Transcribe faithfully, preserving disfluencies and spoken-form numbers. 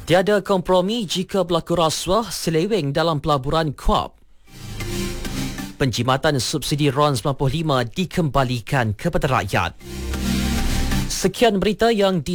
Tiada kompromi jika berlaku rasuah seleweng dalam pelaburan Kuap. Penjimatan subsidi R O N sembilan puluh lima dikembalikan kepada rakyat. Sekian berita yang di